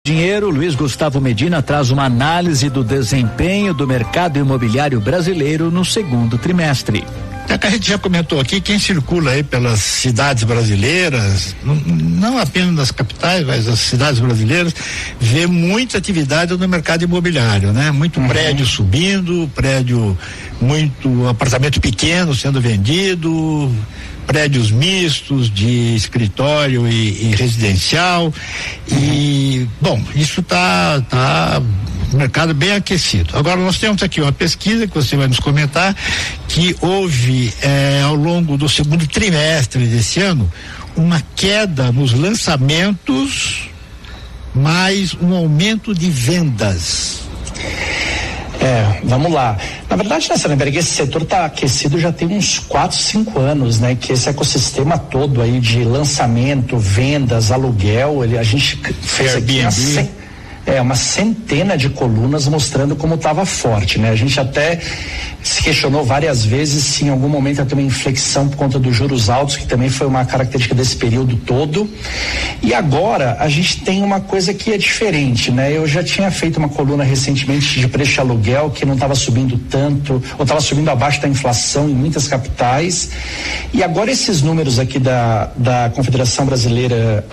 Dinheiro, Luiz Gustavo Medina traz uma análise do desempenho do mercado imobiliário brasileiro no segundo trimestre. É que a gente já comentou aqui, quem circula aí pelas cidades brasileiras, não apenas nas capitais, mas as cidades brasileiras, vê muita atividade no mercado imobiliário, né? Muito prédio subindo, muito apartamento pequeno sendo vendido, prédios mistos de escritório e residencial, e bom, isso tá mercado bem aquecido. Agora nós temos aqui uma pesquisa que você vai nos comentar, que houve ao longo do segundo trimestre desse ano uma queda nos lançamentos, mais um aumento de vendas. Vamos lá. Na verdade, né, Salemberg, esse setor está aquecido já tem uns 4, 5 anos, né? Que esse ecossistema todo aí de lançamento, vendas, aluguel, a gente fez aqui uma centena de colunas mostrando como estava forte, né? A gente até se questionou várias vezes se em algum momento ia ter uma inflexão por conta dos juros altos, que também foi uma característica desse período todo. E agora a gente tem uma coisa que é diferente, né? Eu já tinha feito uma coluna recentemente de preço de aluguel que não estava subindo tanto, ou estava subindo abaixo da inflação em muitas capitais. E agora esses números aqui da Confederação Brasileira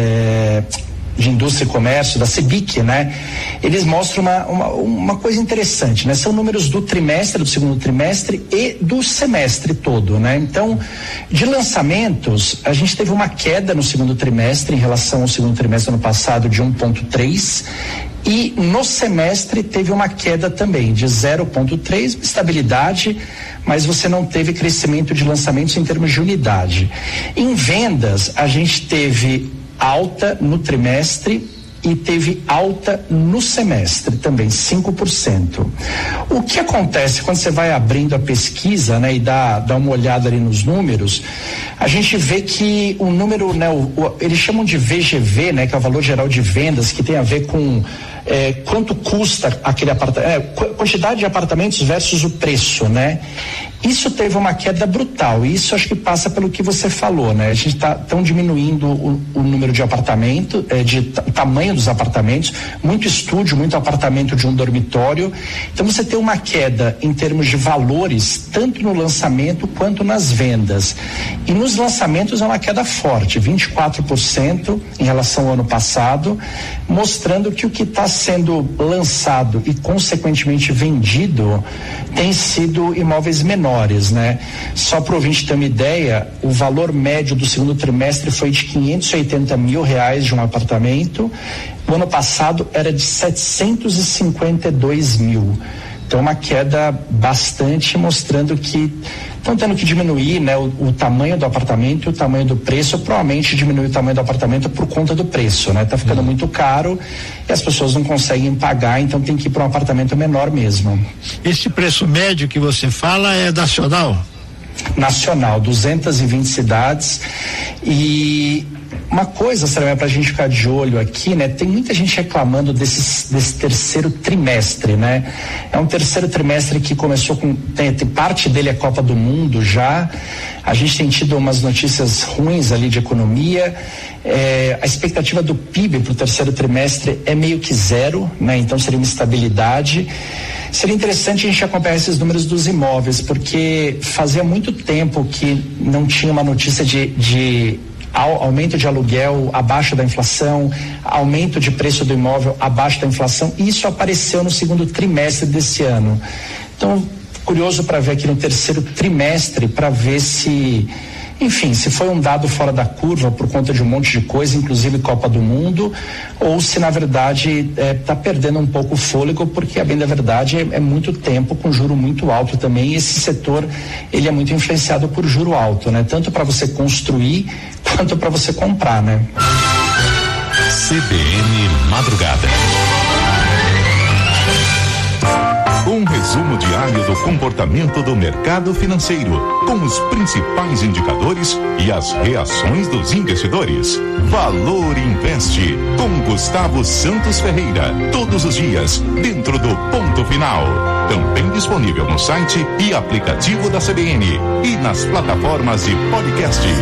de Indústria e Comércio, da CEBIC, né? Eles mostram uma coisa interessante, né? São números do trimestre, do segundo trimestre e do semestre todo, né? Então, de lançamentos, a gente teve uma queda no segundo trimestre em relação ao segundo trimestre do ano passado de 1,3%, e no semestre teve uma queda também de 0,3%, estabilidade, mas você não teve crescimento de lançamentos em termos de unidade. Em vendas, a gente teve alta no trimestre e teve alta no semestre também, 5%. O que acontece quando você vai abrindo a pesquisa, né, e dá uma olhada ali nos números, a gente vê que o número, né, eles chamam de VGV, né, que é o valor geral de vendas, que tem a ver com quanto custa aquele apartamento, quantidade de apartamentos versus o preço, né? Isso teve uma queda brutal, e isso acho que passa pelo que você falou, né? A gente tão diminuindo o número de apartamento, o tamanho dos apartamentos, muito estúdio, muito apartamento de um dormitório. Então você tem uma queda em termos de valores, tanto no lançamento quanto nas vendas. E nos lançamentos é uma queda forte, 24% em relação ao ano passado, mostrando que o que está sendo lançado e consequentemente vendido tem sido imóveis menores, né? Só para o ouvinte ter uma ideia, o valor médio do segundo trimestre foi de R$580 mil de um apartamento. O ano passado era de 752 mil. Então, uma queda bastante, mostrando que estão tendo que diminuir, né, o tamanho do apartamento e o tamanho do preço. Provavelmente diminuir o tamanho do apartamento por conta do preço, né? Tá ficando muito caro e as pessoas não conseguem pagar, então tem que ir para um apartamento menor mesmo. Esse preço médio que você fala é nacional? Nacional, 220 cidades. E uma coisa, Samuel, pra gente ficar de olho aqui, né? Tem muita gente reclamando desse terceiro trimestre, né? É um terceiro trimestre que começou tem parte dele é Copa do Mundo já. A gente tem tido umas notícias ruins ali de economia. A expectativa do PIB pro terceiro trimestre é meio que zero, né? Então seria uma estabilidade. Seria interessante a gente acompanhar esses números dos imóveis, porque fazia muito tempo que não tinha uma notícia de aumento de aluguel abaixo da inflação, aumento de preço do imóvel abaixo da inflação, e isso apareceu no segundo trimestre desse ano. Então, curioso para ver aqui no terceiro trimestre, para ver se foi um dado fora da curva por conta de um monte de coisa, inclusive Copa do Mundo, ou se na verdade está perdendo um pouco o fôlego, porque a bem da verdade é muito tempo com juro muito alto também, e esse setor ele é muito influenciado por juro alto, né? Tanto para você construir quanto para você comprar, né? CBN Madrugada. Um resumo diário do comportamento do mercado financeiro, com os principais indicadores e as reações dos investidores. Valor Investe, com Gustavo Santos Ferreira, todos os dias, dentro do Ponto Final. Também disponível no site e aplicativo da CBN e nas plataformas de podcast.